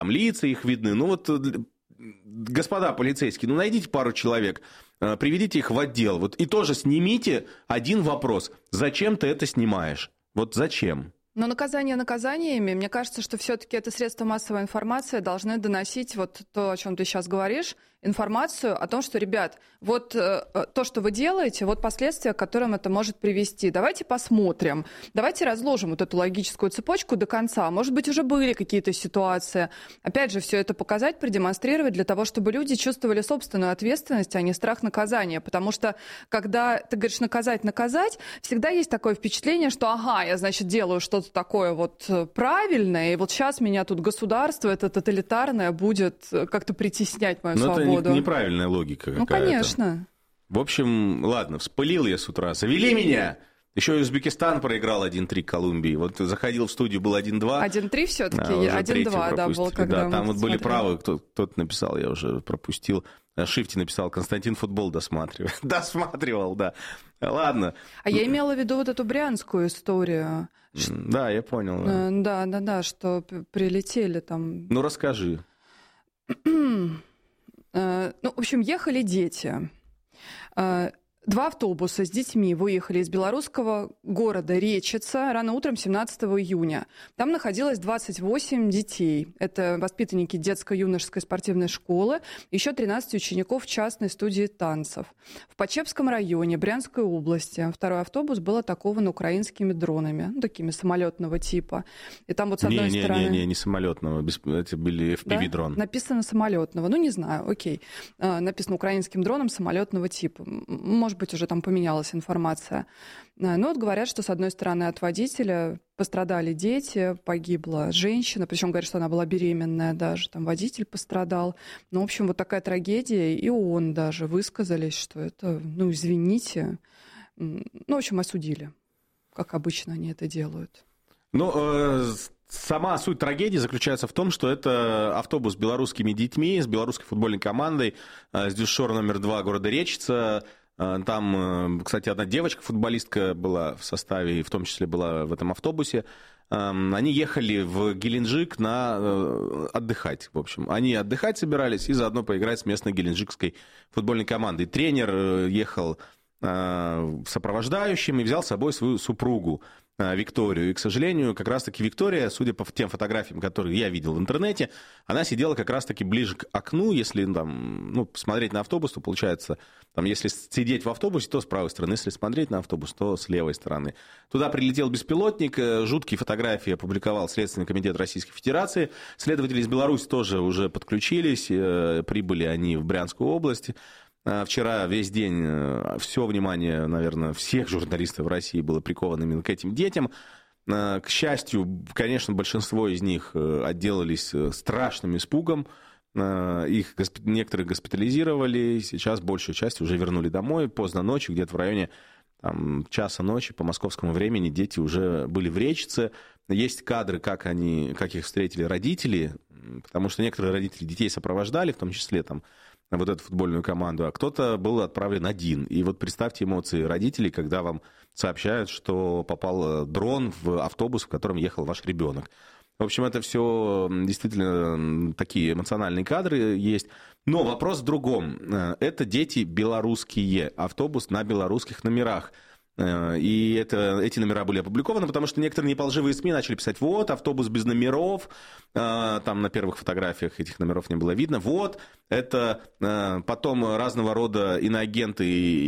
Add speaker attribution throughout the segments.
Speaker 1: там лица их видны. Ну вот, господа полицейские, ну найдите пару человек, приведите их в отдел. Вот, и тоже снимите один вопрос. Зачем ты это снимаешь? Вот зачем?
Speaker 2: Но наказание наказаниями, мне кажется, что все-таки это средства массовой информации должны доносить вот то, о чем ты сейчас говоришь, информацию о том, что, ребят, вот то, что вы делаете, вот последствия, к которым это может привести. Давайте посмотрим, давайте разложим вот эту логическую цепочку до конца. Может быть, уже были какие-то ситуации. Опять же, все это показать, продемонстрировать для того, чтобы люди чувствовали собственную ответственность, а не страх наказания. Потому что, когда ты говоришь наказать, всегда есть такое впечатление, что, ага, я, значит, делаю что-то такое вот правильное, и вот сейчас меня тут государство, это тоталитарное, будет как-то притеснять мою свободу.
Speaker 1: Это неправильная логика какая-то.
Speaker 2: Ну, конечно.
Speaker 1: В общем, ладно, вспылил я с утра. Завели меня! Еще и Узбекистан проиграл 1-3 Колумбии. Вот заходил в студию, был 1-2.
Speaker 2: 1-3 все-таки, 1-2, да, был, когда
Speaker 1: да, там вот были
Speaker 2: смотрели.
Speaker 1: правы, кто-то написал, я уже пропустил. Шифти написал, Константин футбол досматривал. Досматривал, да. Ладно.
Speaker 2: А я имела в виду вот эту брянскую историю.
Speaker 1: Да, я понял.
Speaker 2: Да, что прилетели там.
Speaker 1: Ну, расскажи.
Speaker 2: Ну, в общем, ехали дети. 2 автобуса с детьми выехали из белорусского города Речица рано утром 17 июня. Там находилось 28 детей. Это воспитанники детско-юношеской спортивной школы, еще 13 учеников частной студии танцев. В Почепском районе Брянской области 2-й автобус был атакован украинскими дронами, ну, такими самолетного типа. И там вот с одной стороны...
Speaker 1: Не самолетного, это были FPV-дрон.
Speaker 2: Да? Написано самолетного, ну не знаю, окей. Написано украинским дроном самолетного типа. Может быть, уже там поменялась информация. Но вот говорят, что, с одной стороны, от водителя пострадали дети, погибла женщина, причем говорят, что она была беременная даже, там водитель пострадал. Ну, в общем, вот такая трагедия, и ООН даже высказались, что это, ну, извините, ну, в общем, осудили, как обычно они это делают.
Speaker 1: Ну, сама суть трагедии заключается в том, что это автобус с белорусскими детьми, с белорусской футбольной командой, с дюшор номер 2 города Речица. Там, кстати, одна девочка-футболистка была в составе, и в том числе была в этом автобусе. Они ехали в Геленджик отдыхать, в общем. Они отдыхать собирались и заодно поиграть с местной геленджикской футбольной командой. Тренер ехал сопровождающим и взял с собой свою супругу Викторию. И, к сожалению, как раз-таки Виктория, судя по тем фотографиям, которые я видел в интернете, она сидела как раз-таки ближе к окну. Если там, ну, посмотреть на автобус, то получается, там, если сидеть в автобусе, то с правой стороны, если смотреть на автобус, то с левой стороны. Туда прилетел беспилотник, жуткие фотографии опубликовал Следственный комитет Российской Федерации. Следователи из Беларуси тоже уже подключились, прибыли они в Брянскую область. Вчера весь день все внимание, наверное, всех журналистов в России было приковано именно к этим детям. К счастью, конечно, большинство из них отделались страшным испугом. Их некоторых госпитализировали, сейчас большую часть уже вернули домой. Поздно ночью, где-то в районе часа ночи по московскому времени дети уже были в Речице. Есть кадры, как их встретили родители, потому что некоторые родители детей сопровождали, в том числе там вот эту футбольную команду, а кто-то был отправлен один. И вот представьте эмоции родителей, когда вам сообщают, что попал дрон в автобус, в котором ехал ваш ребенок. В общем, это все действительно такие эмоциональные кадры есть. Но вопрос в другом. Это дети белорусские, автобус на белорусских номерах. И эти номера были опубликованы, потому что некоторые неполживые СМИ начали писать: вот, автобус без номеров, там на первых фотографиях этих номеров не было видно, вот, это потом разного рода иноагенты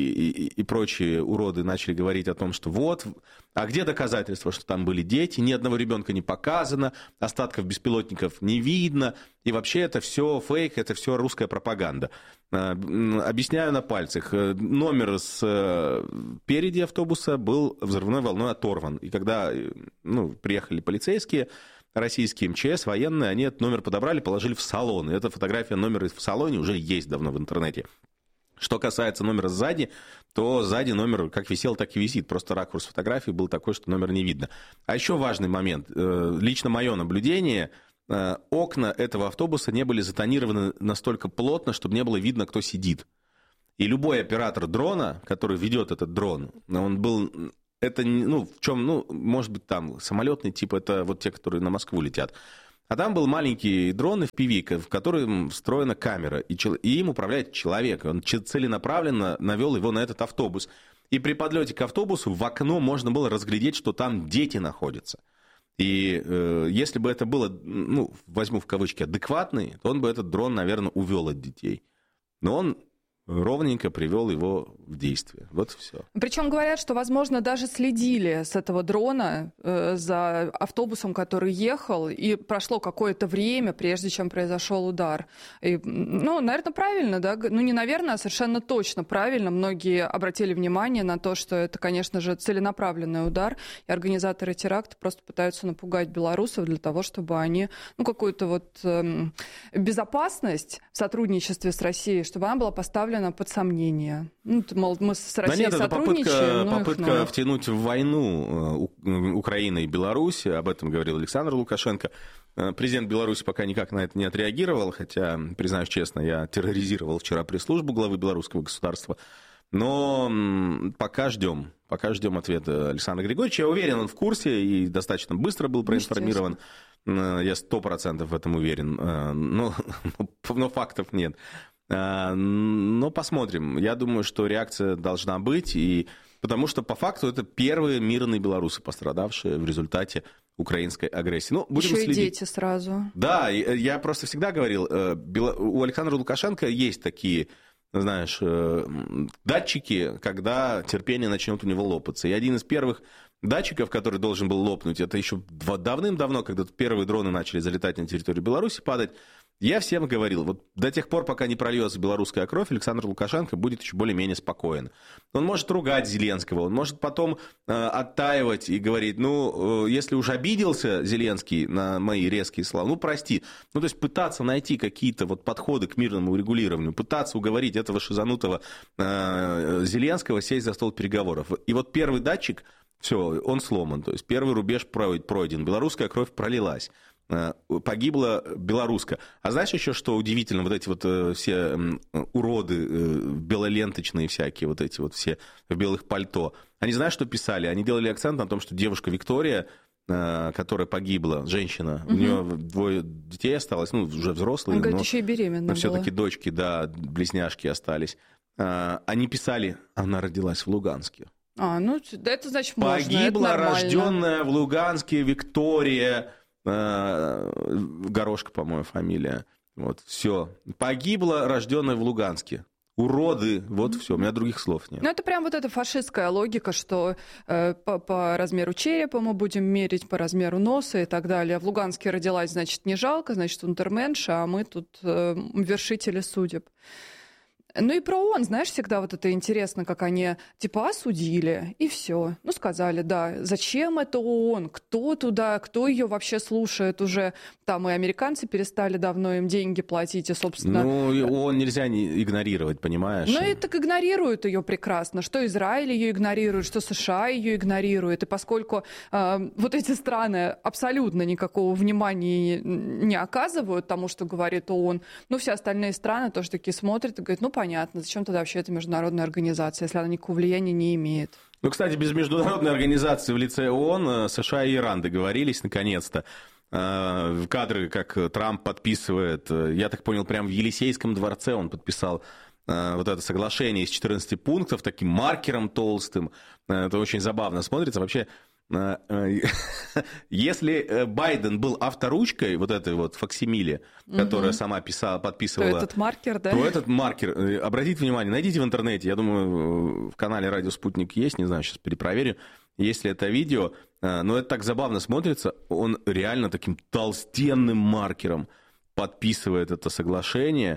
Speaker 1: и прочие уроды начали говорить о том, что вот, а где доказательства, что там были дети, ни одного ребенка не показано, остатков беспилотников не видно, и вообще это все фейк, это все русская пропаганда. Объясняю на пальцах. Номер спереди автобуса был взрывной волной оторван. И когда приехали полицейские, российские МЧС, военные, они этот номер подобрали, положили в салон. И эта фотография номера в салоне уже есть давно в интернете. Что касается номера сзади, то сзади номер как висел, так и висит. Просто ракурс фотографии был такой, что номер не видно. А еще важный момент. Лично мое наблюдение: окна этого автобуса не были затонированы настолько плотно, чтобы не было видно, кто сидит. И любой оператор дрона, который ведет этот дрон, он был... Это, в чем, может быть, там самолетный тип, это вот те, которые на Москву летят. А там был маленький дрон FPV, в котором встроена камера, и им управляет человек. Он целенаправленно навел его на этот автобус. И при подлете к автобусу в окно можно было разглядеть, что там дети находятся. И если бы это было, ну, возьму в кавычки, адекватный, то он бы этот дрон, наверное, увел от детей. Но он ровненько привел его в действие. Вот и все.
Speaker 2: Причем говорят, что, возможно, даже следили с этого дрона за автобусом, который ехал, и прошло какое-то время, прежде чем произошел удар. И, ну, наверное, правильно, да? Ну, не наверное, а совершенно точно правильно. Многие обратили внимание на то, что это, конечно же, целенаправленный удар, и организаторы теракта просто пытаются напугать белорусов для того, чтобы они, ну, какую-то вот безопасность в сотрудничестве с Россией, чтобы она была поставлена под сомнение. Ну, мол, мы с Россией сотрудничаем.
Speaker 1: Попытка втянуть в войну Украины и Беларуси, об этом говорил Александр Лукашенко. Президент Беларуси пока никак на это не отреагировал, хотя, признаюсь честно, я терроризировал вчера пресс-службу главы белорусского государства. Но пока ждем ответа Александра Григорьевича. Я уверен, он в курсе и достаточно быстро был проинформирован. Я 100% в этом уверен. Но фактов нет. Но посмотрим. Я думаю, что реакция должна быть, потому что по факту это первые мирные белорусы, пострадавшие в результате украинской агрессии. Ну, будем
Speaker 2: еще
Speaker 1: следить.
Speaker 2: И дети сразу.
Speaker 1: Да, я просто всегда говорил, у Александра Лукашенко есть такие, знаешь, датчики, когда терпение начнет у него лопаться. И один из первых датчиков, который должен был лопнуть, это еще давным-давно, когда первые дроны начали залетать на территорию Беларуси, падать. Я всем говорил, вот до тех пор, пока не прольется белорусская кровь, Александр Лукашенко будет еще более-менее спокоен. Он может ругать Зеленского, он может потом оттаивать и говорить, ну, если уж обиделся Зеленский на мои резкие слова, ну, прости. Ну, то есть пытаться найти какие-то вот подходы к мирному урегулированию, пытаться уговорить этого шизанутого Зеленского сесть за стол переговоров. И вот первый датчик, все, он сломан, то есть первый рубеж пройден, белорусская кровь пролилась. Погибла белоруска. А знаешь еще, что удивительно, вот эти вот все уроды белоленточные всякие, вот эти вот все в белых пальто, они знаешь, что писали? Они делали акцент на том, что девушка Виктория, которая погибла, женщина, у нее 2 детей осталось, ну, уже взрослые.
Speaker 2: Он говорит, еще и беременна
Speaker 1: но все-таки дочки, да, близняшки остались. Они писали, она родилась в Луганске.
Speaker 2: Ну, это значит можно,
Speaker 1: погибла,
Speaker 2: это
Speaker 1: рожденная в Луганске Виктория... Горошка, по-моему, фамилия. Вот, все. Погибла, рожденная в Луганске. Уроды, вот все, у меня других слов нет.
Speaker 2: Ну, это прям вот эта фашистская логика, что по размеру черепа мы будем мерить, по размеру носа и так далее. В Луганске родилась, значит, не жалко, значит, унтерменша, а мы тут вершители судеб. Ну и про ООН, знаешь, всегда вот это интересно, как они типа осудили, и все. Ну, сказали, да, зачем это ООН, кто туда, кто ее вообще слушает уже. Там и американцы перестали давно им деньги платить, и, собственно...
Speaker 1: Ну, ООН нельзя не игнорировать, понимаешь?
Speaker 2: Ну и так игнорируют ее прекрасно, что Израиль ее игнорирует, что США ее игнорирует. И поскольку вот эти страны абсолютно никакого внимания не оказывают тому, что говорит ООН, ну, все остальные страны тоже такие смотрят и говорят, ну, понятно, зачем тогда вообще эта международная организация, если она никакого влияния не имеет?
Speaker 1: Ну, кстати, без международной организации в лице ООН США и Иран договорились наконец-то. Кадры, как Трамп подписывает, я так понял, прямо в Елисейском дворце он подписал вот это соглашение из 14 пунктов, таким маркером толстым. Это очень забавно смотрится. Вообще, если Байден был авторучкой, вот этой вот факсимиле, которая сама подписывала...
Speaker 2: То этот маркер, да?
Speaker 1: То этот маркер, обратите внимание, найдите в интернете, я думаю, в канале «Радио Спутник» есть, не знаю, сейчас перепроверю, есть ли это видео, но это так забавно смотрится, он реально таким толстенным маркером подписывает это соглашение.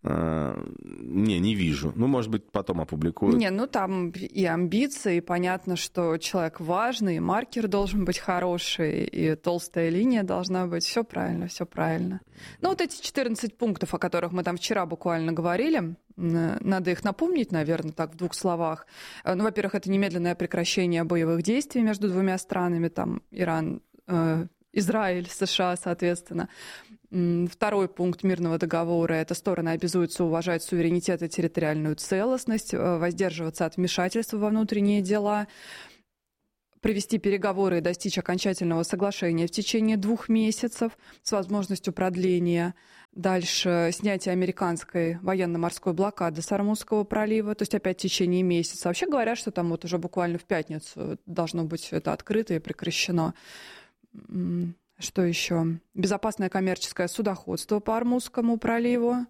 Speaker 1: Не вижу. Ну, может быть, потом опубликуют.
Speaker 2: Ну там и амбиции, и понятно, что человек важный, и маркер должен быть хороший, и толстая линия должна быть. Все правильно, все правильно. Ну, вот эти 14 пунктов, о которых мы там вчера буквально говорили, надо их напомнить, наверное, так, в 2 словах. Ну, во-первых, это немедленное прекращение боевых действий между 2 странами, там, Иран, Израиль, США, соответственно. 2 пункт мирного договора – это стороны обязуются уважать суверенитет и территориальную целостность, воздерживаться от вмешательства во внутренние дела. провести переговоры и достичь окончательного соглашения в течение 2 месяцев с возможностью продления. Дальше снятие американской военно-морской блокады с Ормузского пролива, то есть опять в течение месяца. Вообще говорят, что там вот уже буквально в пятницу должно быть все это открыто и прекращено. Что еще? Безопасное коммерческое судоходство по Ормузскому проливу.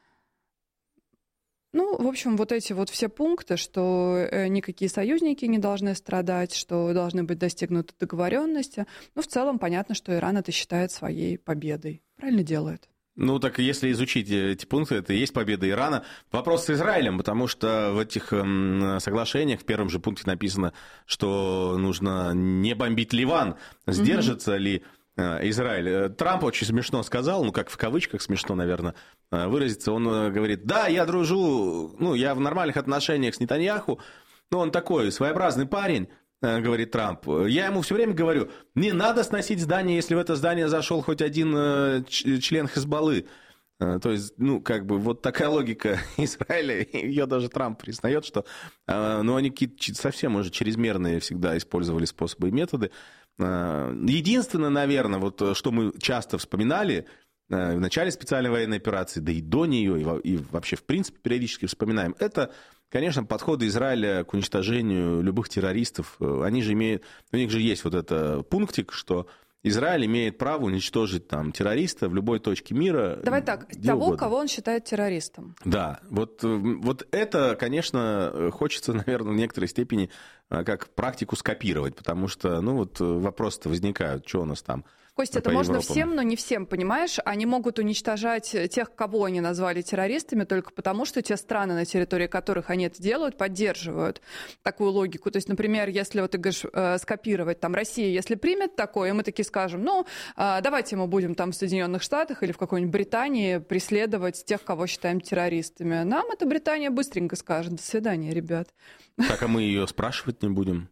Speaker 2: Ну, в общем, вот эти вот все пункты, что никакие союзники не должны страдать, что должны быть достигнуты договоренности. Ну, в целом понятно, что Иран это считает своей победой. Правильно делает.
Speaker 1: Ну, так если изучить эти пункты, это и есть победа Ирана. Вопрос с Израилем, потому что в этих соглашениях в первом же пункте написано, что нужно не бомбить Ливан. Сдержится ли Израиль? Трамп очень смешно сказал, ну, как в кавычках смешно, наверное, выразиться. Он говорит, да, я дружу, ну, я в нормальных отношениях с Нетаньяху, но он такой своеобразный парень, говорит Трамп. Я ему все время говорю, не надо сносить здание, если в это здание зашел хоть один член Хизбаллы. То есть, ну, как бы вот такая логика Израиля, ее даже Трамп признает, что, ну, они какие-то совсем уже чрезмерные всегда использовали способы и методы. Единственное, наверное, вот что мы часто вспоминали в начале специальной военной операции, да и до нее, и вообще, в принципе, периодически вспоминаем, это, конечно, подходы Израиля к уничтожению любых террористов. Они же имеют, у них же есть вот этот пунктик, что Израиль имеет право уничтожить там террориста в любой точке мира.
Speaker 2: Давай так, того, угодно. Кого он считает террористом.
Speaker 1: Да, вот это, конечно, хочется, наверное, в некоторой степени как практику скопировать, потому что, ну, вот вопросы-то возникают, что у нас там.
Speaker 2: Костя, это можно всем, но не всем, понимаешь? Они могут уничтожать тех, кого они назвали террористами, только потому, что те страны, на территории которых они это делают, поддерживают такую логику. То есть, например, если вот ты говоришь скопировать, там, Россия, если примет такое, мы такие скажем, ну, давайте мы будем там в Соединенных Штатах или в какой-нибудь Британии преследовать тех, кого считаем террористами. Нам эта Британия быстренько скажет, до свидания, ребят.
Speaker 1: Так, а мы ее спрашивать не будем?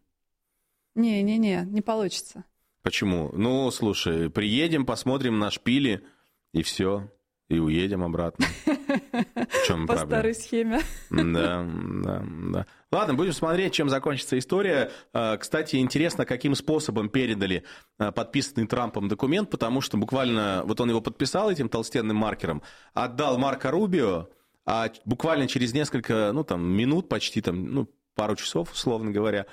Speaker 2: Не получится.
Speaker 1: Почему? Ну, слушай, приедем, посмотрим на шпили, и все, и уедем обратно. В чем проблема?
Speaker 2: По старой схеме.
Speaker 1: Да. Ладно, будем смотреть, чем закончится история. Кстати, интересно, каким способом передали подписанный Трампом документ, потому что буквально, вот он его подписал этим толстенным маркером, отдал Марко Рубио, а буквально через несколько, ну, там, минут, почти там, ну, пару часов, условно говоря,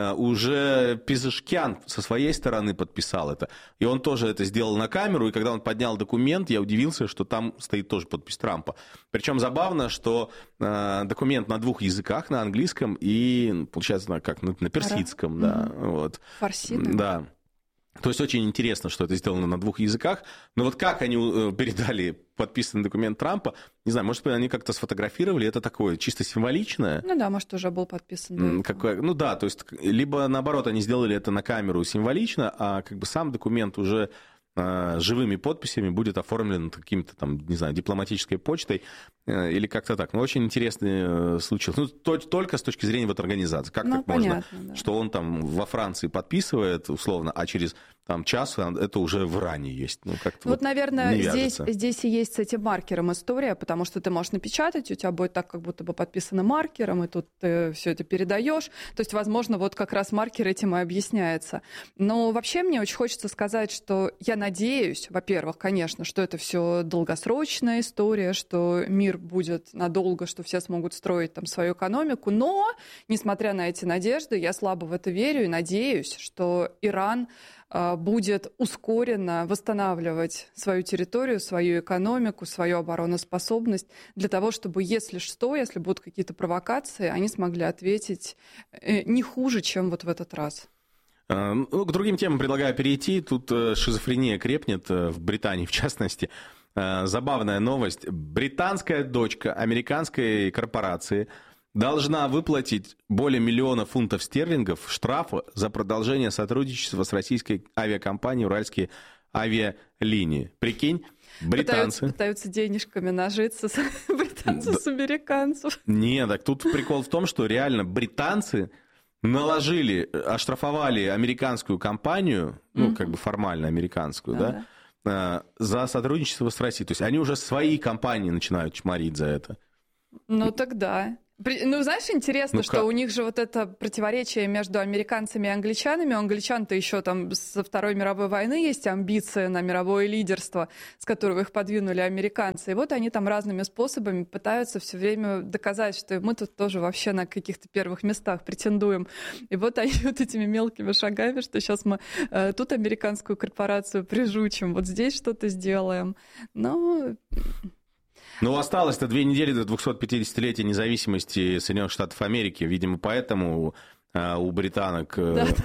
Speaker 1: уже Пезешкян со своей стороны подписал это. И он тоже это сделал на камеру, и когда он поднял документ, я удивился, что там стоит тоже подпись Трампа. Причем забавно, что документ на 2 языках, на английском и, получается, как на персидском. Да, вот.
Speaker 2: Фарси.
Speaker 1: Да. То есть очень интересно, что это сделано на 2 языках. Но вот как они передали подписанный документ Трампа, не знаю, может быть, они как-то сфотографировали, это такое чисто символичное.
Speaker 2: Ну да, может, уже был подписан.
Speaker 1: Ну да, то есть, либо наоборот, они сделали это на камеру символично, а как бы сам документ уже живыми подписями будет оформлен каким-то там, не знаю, дипломатической почтой или как-то так. Ну, очень интересный случай. Ну, только с точки зрения вот организации. Как так можно, да, что он там во Франции подписывает, условно, а через там час это уже в Иране есть. Ну, как-то
Speaker 2: вот, наверное, здесь и есть с этим маркером история, потому что ты можешь напечатать, у тебя будет так, как будто бы подписано маркером, и тут ты все это передаешь. То есть, возможно, вот как раз маркер этим и объясняется. Но вообще мне очень хочется сказать, что я надеюсь, во-первых, конечно, что это все долгосрочная история, что мир будет надолго, что все смогут строить там свою экономику. Но, несмотря на эти надежды, я слабо в это верю и надеюсь, что Иран будет ускоренно восстанавливать свою территорию, свою экономику, свою обороноспособность для того, чтобы, если что, если будут какие-то провокации, они смогли ответить не хуже, чем вот в этот раз.
Speaker 1: Ну, к другим темам предлагаю перейти. Тут шизофрения крепнет, в Британии в частности. Забавная новость. Британская дочка американской корпорации должна выплатить более 1 000 000 фунтов стерлингов штрафа за продолжение сотрудничества с российской авиакомпанией «Уральские авиалинии». Прикинь, британцы...
Speaker 2: Пытаются денежками нажиться британцев с американцев.
Speaker 1: Нет, так тут прикол в том, что реально британцы оштрафовали американскую компанию, ну, как бы формально американскую, да, за сотрудничество с Россией. То есть они уже свои компании начинают чморить за это.
Speaker 2: Ну, тогда. Ну, знаешь, интересно, что у них же вот это противоречие между американцами и англичанами. У англичан-то еще там со Второй мировой войны есть амбиции на мировое лидерство, с которого их подвинули американцы. И вот они там разными способами пытаются все время доказать, что мы тут тоже вообще на каких-то первых местах претендуем. И вот они вот этими мелкими шагами, что сейчас мы тут американскую корпорацию прижучим, вот здесь что-то сделаем.
Speaker 1: Ну, осталось-то 2 недели до 250-летия независимости Соединенных Штатов Америки. Видимо, поэтому у британок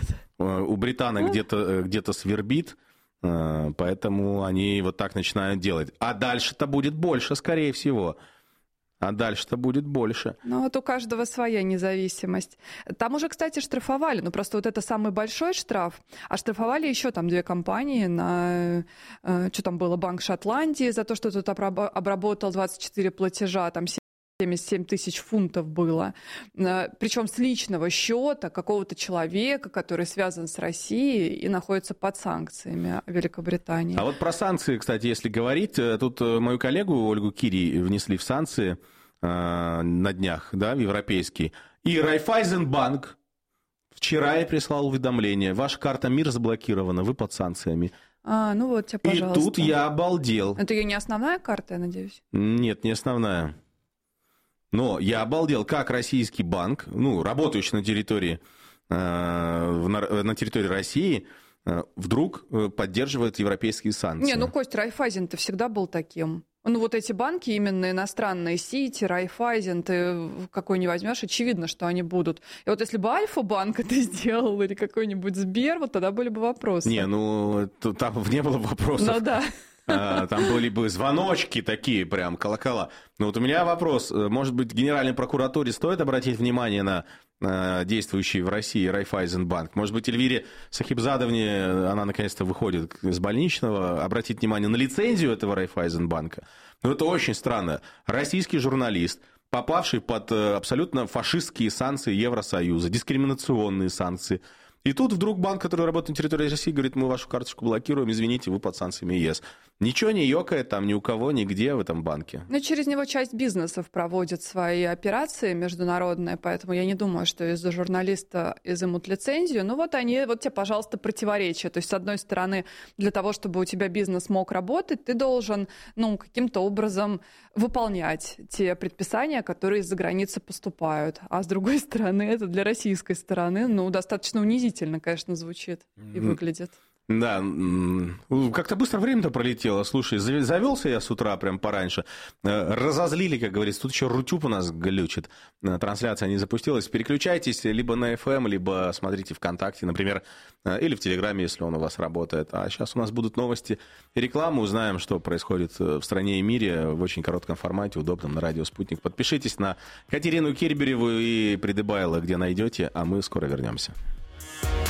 Speaker 1: где-то свербит, поэтому они вот так начинают делать. А дальше-то будет больше, скорее всего.
Speaker 2: Ну, вот у каждого своя независимость. Там уже, кстати, штрафовали, ну, просто вот это самый большой штраф, а штрафовали еще там 2 компании на, что там было, Банк Шотландии за то, что тут обработал 24 платежа, там 77 тысяч фунтов было. Причем с личного счета какого-то человека, который связан с Россией и находится под санкциями Великобритании.
Speaker 1: А вот про санкции, кстати, если говорить, тут мою коллегу Ольгу Кири внесли в санкции на днях, да, в европейский. И Райффайзенбанк вчера я прислал уведомление. Ваша карта МИР заблокирована, вы под санкциями.
Speaker 2: Ну вот тебе, пожалуйста.
Speaker 1: И тут я обалдел.
Speaker 2: Это ее не основная карта, я надеюсь?
Speaker 1: Нет, не основная. Но я обалдел, как российский банк, ну, работающий на территории России, вдруг поддерживает европейские санкции.
Speaker 2: Не, ну, Кость, Райффайзен-то всегда был таким. Ну, вот эти банки именно иностранные, Сити, Райффайзен, ты какой не возьмешь, очевидно, что они будут. И вот если бы Альфа-банк это сделал, или какой-нибудь Сбер, вот тогда были бы вопросы.
Speaker 1: Не, ну, там не было вопросов.
Speaker 2: Ну, да.
Speaker 1: Там были бы звоночки такие, прям колокола. Но вот у меня вопрос. Может быть, Генеральной прокуратуре стоит обратить внимание на действующий в России Райффайзенбанк? Может быть, Эльвире Сахибзадовне, она наконец-то выходит с больничного, обратить внимание на лицензию этого Райффайзенбанка? Ну, это очень странно. Российский журналист, попавший под абсолютно фашистские санкции Евросоюза, дискриминационные санкции. И тут вдруг банк, который работает на территории России, говорит, мы вашу карточку блокируем, извините, вы под санкциями ЕС. Ничего не ёкает там ни у кого, нигде в этом банке.
Speaker 2: Но через него часть бизнесов проводит свои операции международные, поэтому я не думаю, что из-за журналиста изымут лицензию. Ну вот они, вот тебе, пожалуйста, противоречия. То есть, с одной стороны, для того, чтобы у тебя бизнес мог работать, ты должен, ну, каким-то образом выполнять те предписания, которые из-за границы поступают. А с другой стороны, это для российской стороны, ну, достаточно унизительно, конечно, звучит и выглядит.
Speaker 1: Да, как-то быстро время-то пролетело. Слушай, завелся я с утра прям пораньше. Разозлили, как говорится. Тут еще Рутюб у нас глючит. Трансляция не запустилась. Переключайтесь либо на FM, либо смотрите ВКонтакте, например, или в Телеграме, если он у вас работает. А сейчас у нас будут новости и реклама. Узнаем, что происходит в стране и мире в очень коротком формате, удобном на радио «Спутник». Подпишитесь на Катерину Кирбереву и Придыбайло, где найдете, а мы скоро вернемся.